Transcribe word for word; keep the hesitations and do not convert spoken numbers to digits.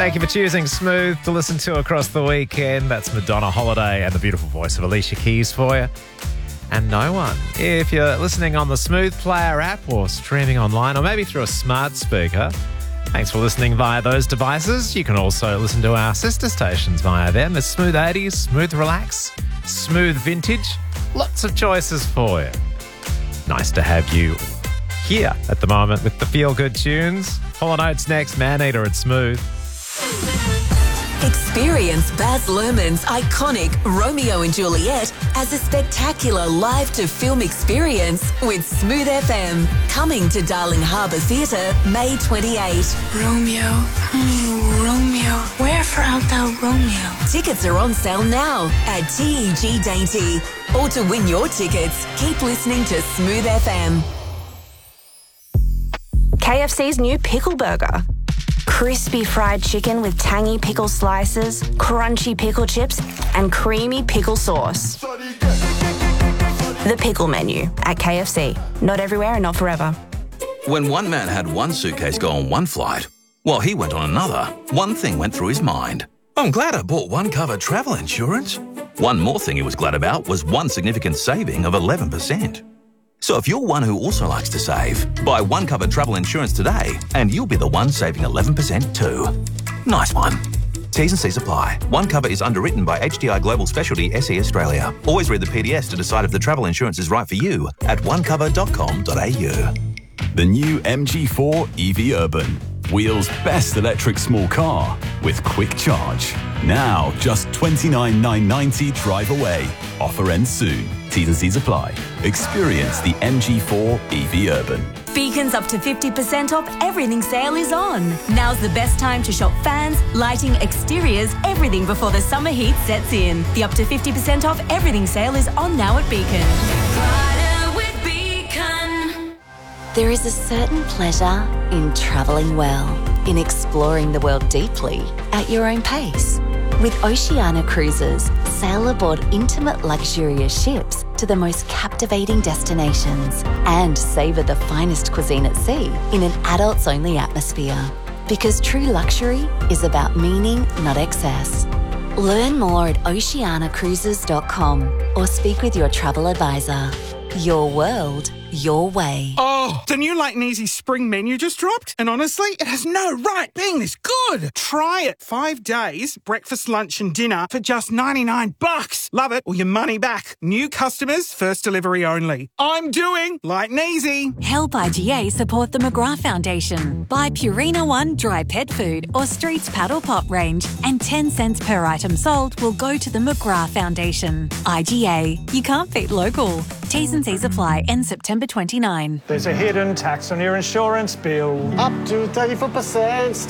Thank you for choosing Smooth to listen to across the weekend. That's Madonna Holiday and the beautiful voice of Alicia Keys for you. And No One. If you're listening on the Smooth Player app or streaming online or maybe through a smart speaker, thanks for listening via those devices. You can also listen to our sister stations via them. There's Smooth eighties, Smooth Relax, Smooth Vintage. Lots of choices for you. Nice to have you here at the moment with the feel-good tunes. Hall and Oates next, Maneater and Smooth. Experience Baz Luhrmann's iconic Romeo and Juliet as a spectacular live-to-film experience with Smooth F M. Coming to Darling Harbour Theatre May twenty-eighth. Romeo, oh, Romeo, wherefore art thou Romeo? Tickets are on sale now at T E G Dainty. Or to win your tickets, keep listening to Smooth F M. K F C's new pickle burger. Crispy fried chicken with tangy pickle slices, crunchy pickle chips, and creamy pickle sauce. The pickle menu at K F C. Not everywhere and not forever. When one man had one suitcase go on one flight, while he went on another, one thing went through his mind. I'm glad I bought One Cover travel insurance. One more thing he was glad about was one significant saving of eleven percent. So if you're one who also likes to save, buy One Cover travel insurance today and you'll be the one saving eleven percent too. Nice one. T's and C's apply. One Cover is underwritten by H D I Global Specialty S E Australia. Always read the P D S to decide if the travel insurance is right for you at one cover dot com dot a u. The new M G four E V Urban. Wheels' best electric small car with quick charge. Now just twenty-nine thousand nine hundred ninety dollars drive away. Offer ends soon. T's and C's apply. Experience the M G four E V Urban. Beacon's up to fifty percent off everything sale is on. Now's the best time to shop fans, lighting, exteriors, everything before the summer heat sets in. The up to fifty percent off everything sale is on now at Beacon. Brighter with Beacon. There is a certain pleasure in travelling well, in exploring the world deeply at your own pace. With Oceania Cruises, sail aboard intimate luxurious ships to the most captivating destinations and savour the finest cuisine at sea in an adults-only atmosphere. Because true luxury is about meaning, not excess. Learn more at oceania cruises dot com or speak with your travel advisor. Your world, your way. Oh, the new Light and Easy spring menu just dropped, and honestly, it has no right being this good. Try it. Five days, breakfast, lunch and dinner for just ninety-nine bucks. Love it or your money back. New customers, first delivery only. I'm doing Light and Easy. Help I G A support the McGrath Foundation. Buy Purina One dry pet food or Streets Paddle Pop range, and ten cents per item sold will go to the McGrath Foundation. I G A. You can't beat local. T's and C's apply. End September twenty-ninth. There's a hidden tax on your insurance bill. Up to thirty-four percent